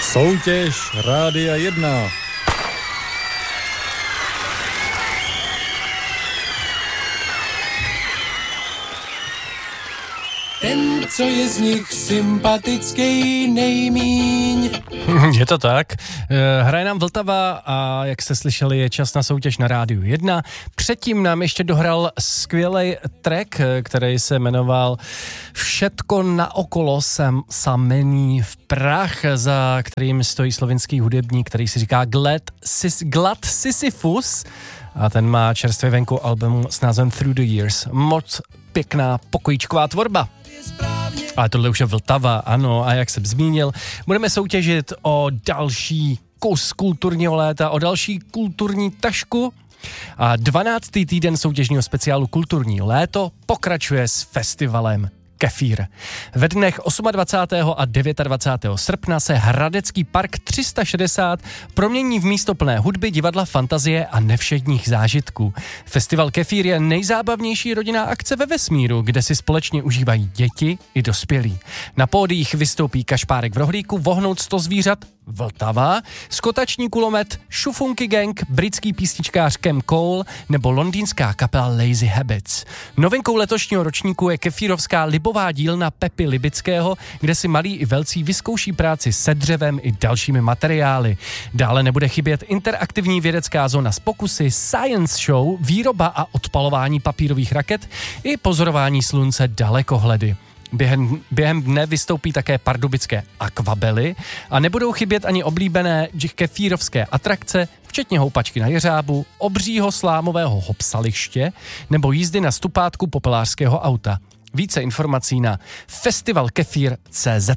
Soutěž Rádia 1. Ten, co je z nich sympatický nejmíň. Je to tak. Hraje nám Vltava a jak jste slyšeli, je čas na soutěž na Rádiu 1. Předtím nám ještě dohral skvělý track, který se jmenoval Všetko naokolo samení v prach, za kterým stojí slovinský hudebník, který si říká Glad Sisyphus. A ten má čerstvě venku album s názvem Through the Years. Moc pěkná pokojíčková tvorba. Ale tohle už je Vltava, ano, a jak jsem zmínil, budeme soutěžit o další kus kulturního léta, o další kulturní tašku. A 12. týden soutěžního speciálu Kulturní léto pokračuje s festivalem Kefír. Ve dnech 28. a 29. srpna se Hradecký park 360 promění v místo plné hudby, divadla, fantazie a nevšedních zážitků. Festival Kefír je nejzábavnější rodinná akce ve vesmíru, kde si společně užívají děti i dospělí. Na pódiích vystoupí Kašpárek v rohlíku, Vohnout 100 zvířat, Vltava, Skotační kulomet, Šufunky gang, britský písničkář Cam Cole nebo londýnská kapela Lazy Habits. Novinkou letošního ročníku je kefírovská libová dílna Pepy Libického, kde si malí i velcí vyzkouší práci se dřevem i dalšími materiály. Dále nebude chybět interaktivní vědecká zóna s pokusy, science show, výroba a odpalování papírových raket i pozorování slunce dalekohledy. Během dne vystoupí také pardubické akvabely a nebudou chybět ani oblíbené kefírovské atrakce, včetně houpačky na jeřábu, obřího slámového hopsaliště nebo jízdy na stupátku popelářského auta. Více informací na festivalkefír.cz.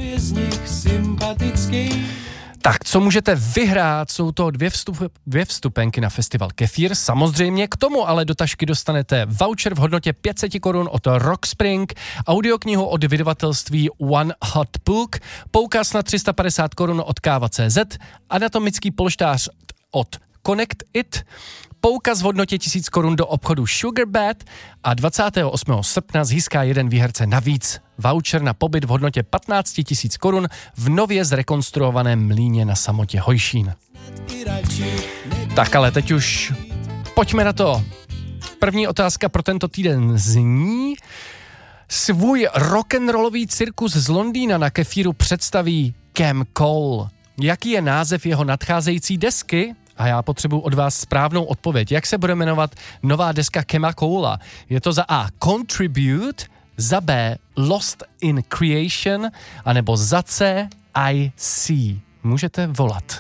Tak, co můžete vyhrát, jsou to dvě vstupenky na festival Kefír. Samozřejmě k tomu ale do tašky dostanete voucher v hodnotě 500 korun od Rockspring, audioknihu od vydavatelství One Hot Book, poukaz na 350 korun od Káva.cz, anatomický polštář od Connect It, poukaz v hodnotě 1000 korun do obchodu Sugarbad a 28. srpna získá jeden výherce navíc voucher na pobyt v hodnotě 15 000 korun v nově zrekonstruovaném mlýně na samotě Hojšín. Tak ale teď už pojďme na to. První otázka pro tento týden zní: svůj rock'n'rollový cirkus z Londýna na Kefíru představí Cam Cole. Jaký je název jeho nadcházející desky? A já potřebuji od vás správnou odpověď. Jak se bude jmenovat nová deska Cama Cola? Je to za A Contribute, za B Lost in Creation, anebo za C I See. Můžete volat.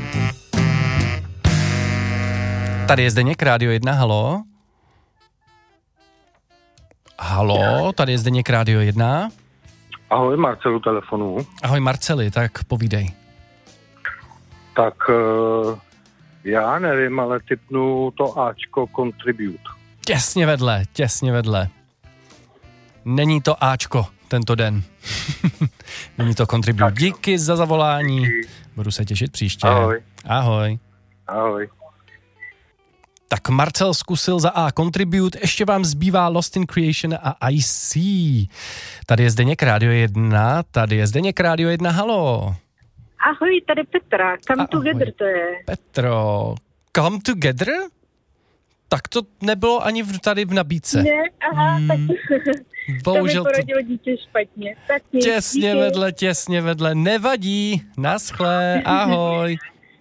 Tady je Zdeněk, Rádio 1, halo? Halo, tady je Zdeněk, Rádio 1. Ahoj, Marcelu telefonu. Ahoj Marceli, tak povídej. Tak já nevím, ale tipnu to Ačko Contribute. Těsně vedle. Není to Ačko tento den. Není to Contribute. Díky za zavolání. Budu se těšit příště. Ahoj. Tak Marcel zkusil za A Contribute, ještě vám zbývá Lost in Creation a I See. Tady je Zdeněk, Rádio 1, halo. Ahoj, tady Petra, Come Together to je. Petro, Come Together? Tak to nebylo ani tady v nabídce. Ne, tak bohužel to mi porodilo dítě špatně. Tak těsně vedle, nevadí, naschle, ahoj.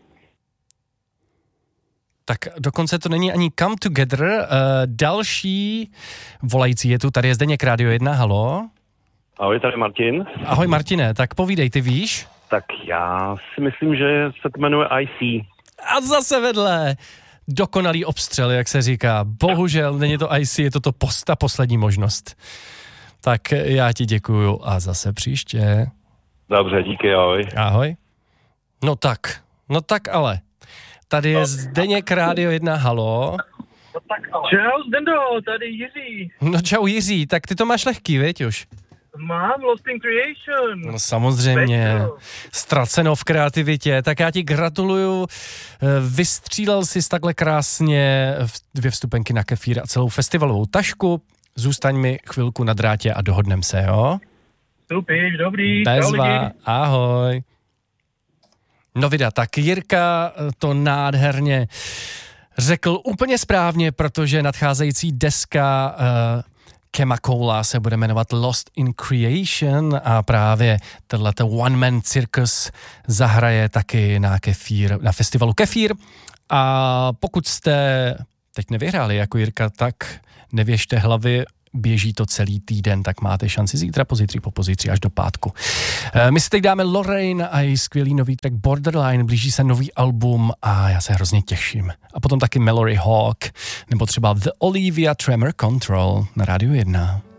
Tak dokonce to není ani Come Together, další volající je tu, tady je Zdeněk, Rádio 1, halo. Ahoj, tady Martin. Ahoj Martine, tak povídej, ty víš? Tak já si myslím, že se to jmenuje IC. A zase vedle. Dokonalý obstřel, jak se říká. Bohužel není to IC, je to ta poslední možnost. Tak já ti děkuju a zase příště. Dobře, díky, ahoj. Ahoj. No tak ale. Tady je Zdeněk, Rádio 1, halo. Čau, Zdendo, tady Jiří. No čau Jiří, tak ty to máš lehký, viď už? Mám Lost in Creation. No samozřejmě, ztraceno v kreativitě, tak já ti gratuluju, vystřílel jsi takhle krásně 2 vstupenky na Kefír a celou festivalovou tašku, zůstaň mi chvilku na drátě a dohodnem se, jo? Super, dobrý. Bezva, ahoj. No vida, tak Jirka to nádherně řekl úplně správně, protože nadcházející deska Kema Cola se bude jmenovat Lost in Creation a právě tato One Man Circus zahraje taky na festivalu Kefír. A pokud jste teď nevyhráli jako Jirka, tak nevěžte hlavy, běží to celý týden, tak máte šanci zítra, pozítří, popozítří až do pátku. My si teď dáme Lorraine a její skvělý nový track Borderline, blíží se nový album a já se hrozně těším. A potom taky Mallory Hawk, nebo třeba The Olivia Tremor Control na Rádiu 1.